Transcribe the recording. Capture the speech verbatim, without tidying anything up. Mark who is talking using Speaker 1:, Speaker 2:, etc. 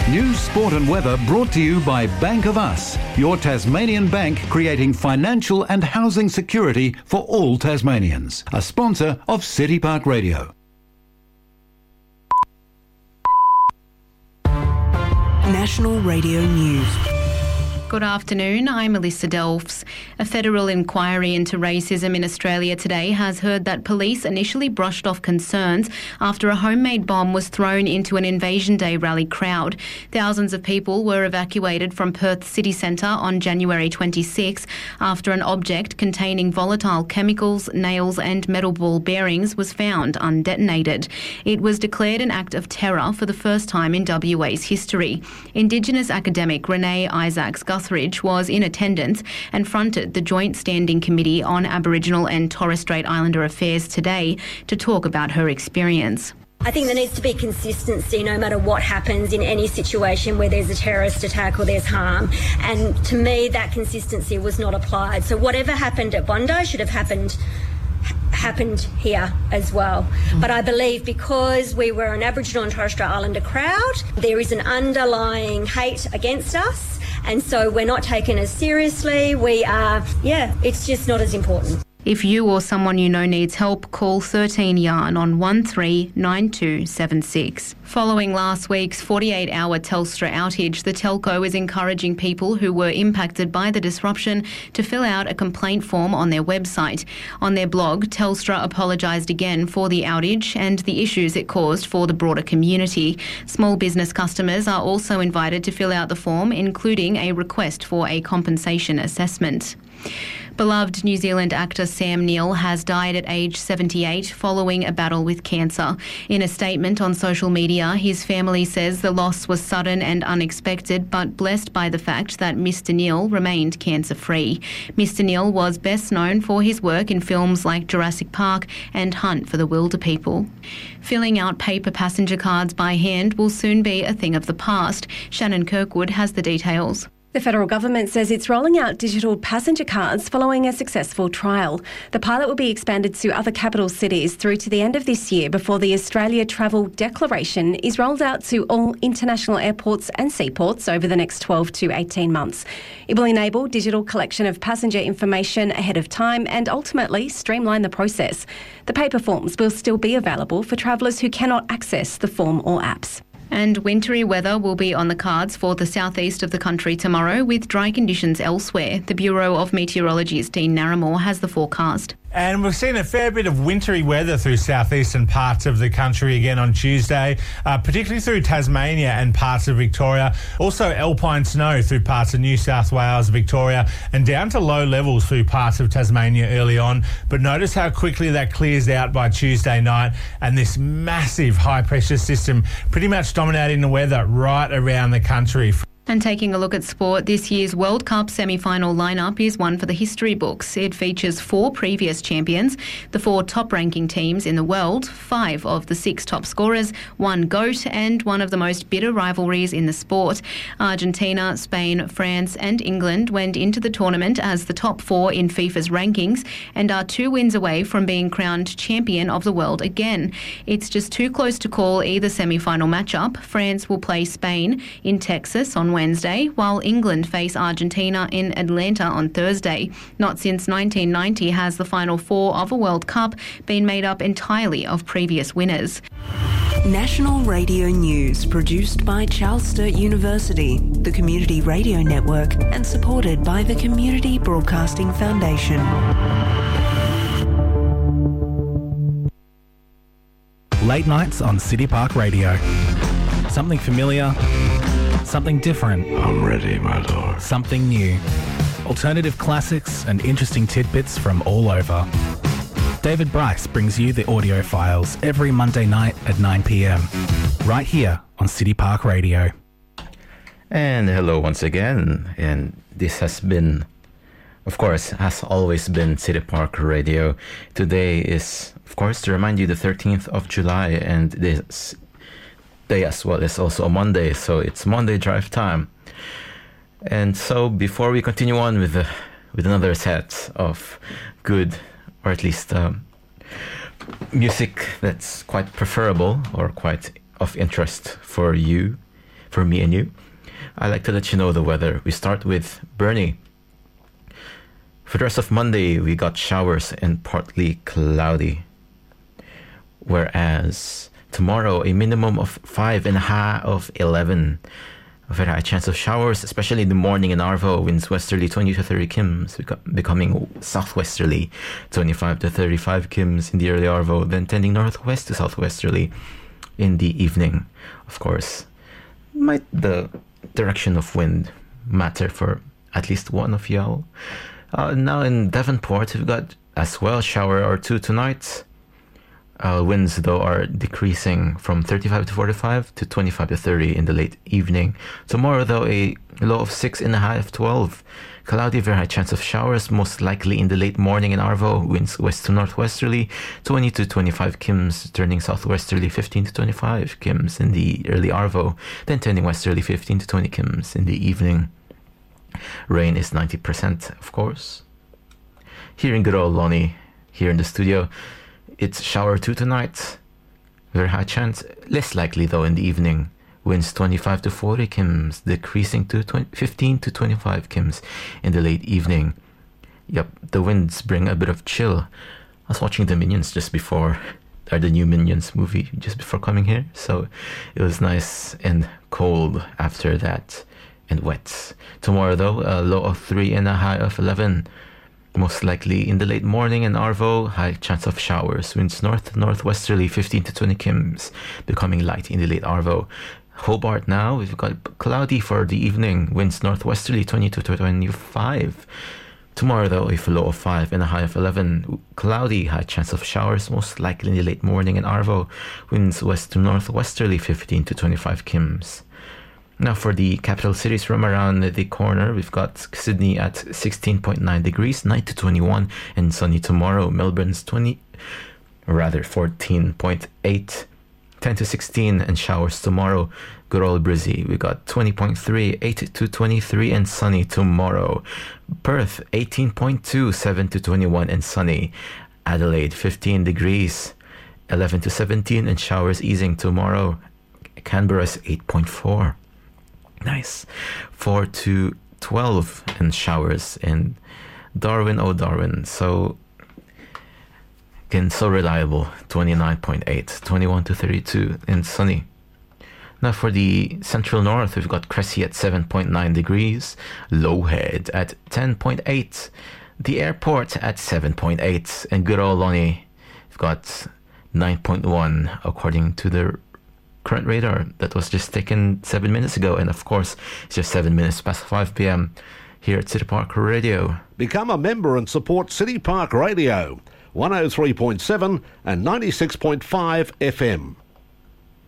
Speaker 1: News, sport and weather brought to you by Bank of Us, your Tasmanian bank creating financial and housing security for all Tasmanians. A sponsor of City Park Radio.
Speaker 2: National Radio News.
Speaker 3: Good afternoon, I'm Melissa Delfs. A federal inquiry into racism in Australia today has heard that police initially brushed off concerns after a homemade bomb was thrown into an Invasion Day rally crowd. Thousands of people were evacuated from Perth city centre on January twenty-sixth after an object containing volatile chemicals, nails and metal ball bearings was found undetonated. It was declared an act of terror for the first time in W A's history. Indigenous academic Renee Isaacs Guthridge was in attendance and fronted the Joint Standing Committee on Aboriginal and Torres Strait Islander Affairs today to talk about her experience.
Speaker 4: I think there needs to be consistency no matter what happens in any situation where there's a terrorist attack or there's harm. And to me, that consistency was not applied. So whatever happened at Bondi should have happened happened here as well. Mm. But I believe because we were an Aboriginal and Torres Strait Islander crowd, there is an underlying hate against us, and so we're not taken as seriously. We are, yeah, it's just not as important.
Speaker 3: If you or someone you know needs help, call thirteen yarn on one three nine two seven six. Following last week's forty-eight hour Telstra outage, the telco is encouraging people who were impacted by the disruption to fill out a complaint form on their website. On their blog, Telstra apologised again for the outage and the issues it caused for the broader community. Small business customers are also invited to fill out the form, including a request for a compensation assessment. Beloved New Zealand actor Sam Neill has died at age seventy-eight following a battle with cancer. In a statement on social media, his family says the loss was sudden and unexpected, but blessed by the fact that Mister Neill remained cancer-free. Mister Neill was best known for his work in films like Jurassic Park and Hunt for the Wilderpeople. Filling out paper passenger cards by hand will soon be a thing of the past. Shannon Kirkwood has the details.
Speaker 5: The federal government says it's rolling out digital passenger cards following a successful trial. The pilot will be expanded to other capital cities through to the end of this year before the Australia Travel Declaration is rolled out to all international airports and seaports over the next twelve to eighteen months. It will enable digital collection of passenger information ahead of time and ultimately streamline the process. The paper forms will still be available for travellers who cannot access the form or apps.
Speaker 3: And wintry weather will be on the cards for the southeast of the country tomorrow, with dry conditions elsewhere. The Bureau of Meteorology's Dean Narramore has the forecast.
Speaker 6: And we've seen a fair bit of wintry weather through southeastern parts of the country again on Tuesday, uh, particularly through Tasmania and parts of Victoria. Also alpine snow through parts of New South Wales, Victoria, and down to low levels through parts of Tasmania early on. But notice how quickly that clears out by Tuesday night, and this massive high-pressure system pretty much dominating the weather right around the country.
Speaker 3: And taking a look at sport, this year's World Cup semi-final lineup is one for the history books. It features four previous champions, the four top-ranking teams in the world, five of the six top scorers, one GOAT, and one of the most bitter rivalries in the sport. Argentina, Spain, France and England went into the tournament as the top four in FIFA's rankings and are two wins away from being crowned champion of the world again. It's just too close to call either semi-final matchup. France will play Spain in Texas on Wednesday, while England face Argentina in Atlanta on Thursday. Not since nineteen ninety has the final four of a World Cup been made up entirely of previous winners.
Speaker 2: National Radio News, produced by Charles Sturt University, the Community Radio Network, and supported by the Community Broadcasting Foundation.
Speaker 7: Late nights on City Park Radio. Something familiar, something different.
Speaker 8: I'm ready, my lord.
Speaker 7: Something new. Alternative classics and interesting tidbits from all over. David Bryce brings you the audio files every Monday night at nine p.m. right here on City Park Radio.
Speaker 9: And hello once again. And this has been, of course, has always been City Park Radio. Today is, of course, to remind you, the thirteenth of July, and this day as well is also a Monday, so it's Monday drive time. And so before we continue on with the, with another set of good, or at least um, music that's quite preferable or quite of interest for you, for me and you. I'd like to let you know the weather. We start with Bernie. For the rest of Monday, we got showers and partly cloudy. Whereas tomorrow, a minimum of five and a high of eleven. A very high chance of showers, especially in the morning in Arvo. Winds westerly twenty to thirty kilometers, becoming southwesterly twenty-five to thirty-five kilometers in the early Arvo, then tending northwest to southwesterly in the evening. Of course, might the direction of wind matter for at least one of y'all. Uh, now in Devonport, we've got as well shower or two tonight. Uh, winds, though, are decreasing from thirty-five to forty-five to twenty-five to thirty in the late evening. Tomorrow, though, a low of six and a high of twelve. Cloudy, very high chance of showers, most likely in the late morning in Arvo. Winds west to northwesterly, twenty to twenty-five kilometers, turning southwesterly, fifteen to twenty-five kilometers in the early Arvo, then turning westerly, fifteen to twenty kilometers in the evening. Rain is ninety percent, of course. Here in good old Lonnie, here in the studio, it's shower two tonight. Very high chance. Less likely though in the evening. Winds twenty-five to forty kilometers, decreasing to fifteen to twenty-five kilometers in the late evening. Yep, the winds bring a bit of chill. I was watching the Minions just before, or the new Minions movie just before coming here. So it was nice and cold after that and wet. Tomorrow though, a low of three and a high of eleven. Most likely in the late morning in Arvo, high chance of showers. Winds north northwesterly, fifteen to twenty kilometers, becoming light in the late Arvo. Hobart now, we've got cloudy for the evening. Winds northwesterly, twenty to twenty-five. Tomorrow though, a low of five and a high of eleven. Cloudy, high chance of showers, most likely in the late morning in Arvo. Winds west to northwesterly, fifteen to twenty-five kilometers. Now for the capital cities from around the corner, we've got Sydney at sixteen point nine degrees, nine to twenty-one, and sunny tomorrow. Melbourne's twenty, rather fourteen point eight, ten to sixteen, and showers tomorrow. Good old Brizzy, we got twenty point three, eight to twenty-three, and sunny tomorrow. Perth, eighteen point two, seven to twenty-one, and sunny. Adelaide, fifteen degrees, eleven to seventeen, and showers easing tomorrow. Canberra's eight point four. Nice. four to twelve and showers in Darwin, oh Darwin. So, again, so reliable. twenty-nine point eight, twenty-one to thirty-two and sunny. Now for the central north, we've got Cressy at seven point nine degrees. Lowhead at ten point eight. The airport at seven point eight. And good old Lonnie, we've got nine point one according to the current radar that was just taken seven minutes ago. And of course, it's just seven minutes past five p.m. here at City Park Radio.
Speaker 8: Become a member and support City Park Radio, one oh three point seven and ninety-six point five F M.